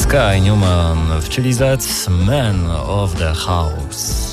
Sky Newman w Chili Z, Man of the House.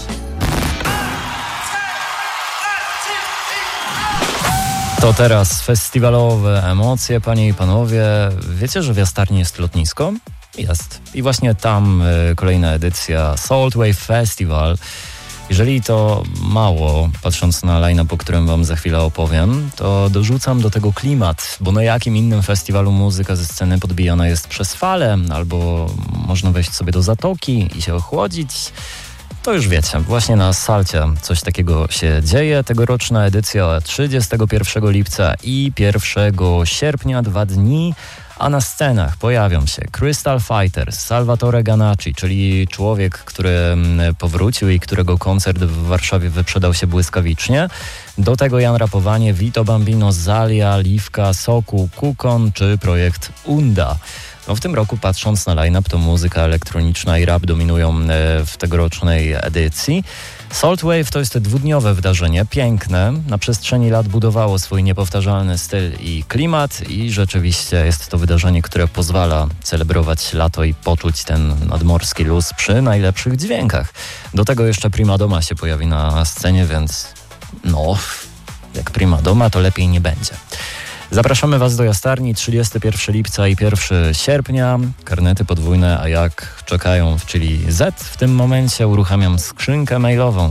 To teraz festiwalowe emocje, panie i panowie. Wiecie, że w Jastarni jest lotnisko? Jest. I właśnie tam kolejna edycja Salt Wave Festival. Jeżeli to mało, patrząc na line-up, o którym wam za chwilę opowiem, to dorzucam do tego klimat, bo na jakim innym festiwalu muzyka ze sceny podbijana jest przez falę, albo można wejść sobie do zatoki i się ochłodzić. To już wiecie, właśnie na Salcie coś takiego się dzieje. Tegoroczna edycja 31 lipca i 1 sierpnia, 2 dni, a na scenach pojawią się Crystal Fighters, Salvatore Ganacci, czyli człowiek, który powrócił i którego koncert w Warszawie wyprzedał się błyskawicznie. Do tego Jan Rapowanie, Vito Bambino, Zalia, Liwka, Soku, Kukon czy projekt Unda. No w tym roku, patrząc na line-up, to muzyka elektroniczna i rap dominują w tegorocznej edycji. Salt Wave to jest dwudniowe wydarzenie, piękne, na przestrzeni lat budowało swój niepowtarzalny styl i klimat i rzeczywiście jest to wydarzenie, które pozwala celebrować lato i poczuć ten nadmorski luz przy najlepszych dźwiękach. Do tego jeszcze Prima Doma się pojawi na scenie, więc no, jak Prima Doma, to lepiej nie będzie. Zapraszamy Was do Jastarni 31 lipca i 1 sierpnia. Karnety podwójne, a jak czekają w Chili Z? W tym momencie uruchamiam skrzynkę mailową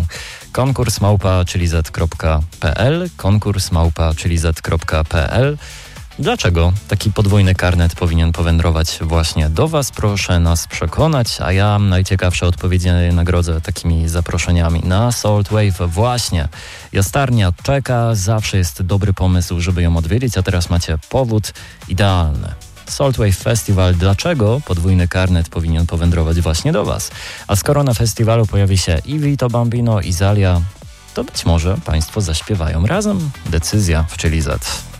konkurs@chiliz.pl. Dlaczego taki podwójny karnet powinien powędrować właśnie do Was? Proszę nas przekonać, a ja najciekawsze odpowiedzi nagrodzę takimi zaproszeniami na Salt Wave. Właśnie, Jastarnia czeka, zawsze jest dobry pomysł, żeby ją odwiedzić, a teraz macie powód idealny. Salt Wave Festival. Dlaczego podwójny karnet powinien powędrować właśnie do Was? A skoro na festiwalu pojawi się i Vito Bambino, i Zalia, to być może Państwo zaśpiewają razem. Decyzja w Chili Z.